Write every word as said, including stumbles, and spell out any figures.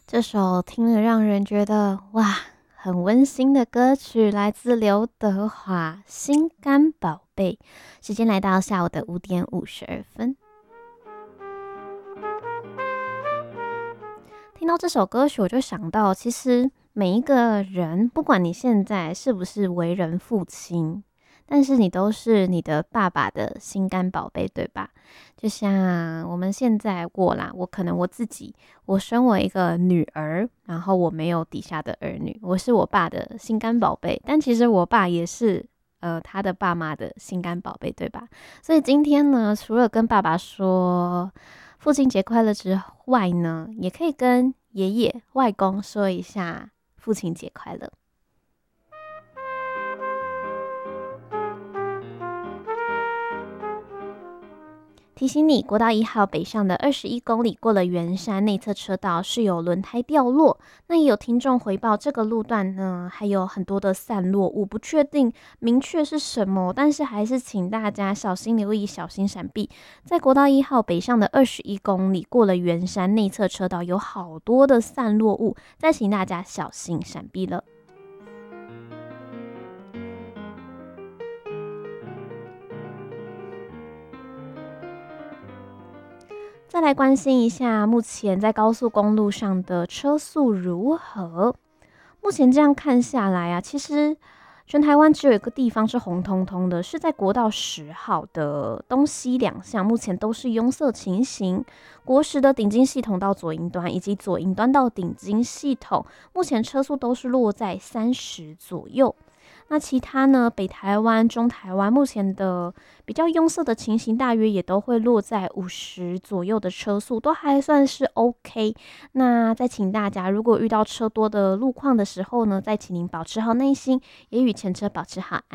这首听了让人觉得哇，很温馨的歌曲，来自刘德华《心肝宝贝》。时间来到下午的五点五十二分。听到这首歌曲，我就想到，其实每一个人，不管你现在是不是为人父亲，但是你都是你的爸爸的心肝宝贝，对吧？就像我们现在我啦，我可能我自己，我身为一个女儿，然后我没有底下的儿女，我是我爸的心肝宝贝，但其实我爸也是呃他的爸妈的心肝宝贝，对吧？所以今天呢，除了跟爸爸说父亲节快乐之外呢，也可以跟爷爷、外公说一下父亲节快乐。提醒你，国道一号北上的二十一公里过了圆山内侧车道是有轮胎掉落，那也有听众回报这个路段呢还有很多的散落物，不确定明确是什么，但是还是请大家小心留意，小心闪避。在国道一号北上的二十一公里过了圆山内侧车道有好多的散落物，再请大家小心闪避了。再来关心一下，目前在高速公路上的车速如何？目前这样看下来啊，其实全台湾只有一个地方是红彤彤的，是在国道十号的东西两项，目前都是拥塞情形。国十的顶金系统到左营端，以及左营端到顶金系统，目前车速都是落在三十左右。那其他呢？北台湾、中台湾目前的比较拥塞的情形，大约也都会落在五十左右的车速，都还算是 OK。那再请大家，如果遇到车多的路况的时候呢，再请您保持好耐心，也与前车保持好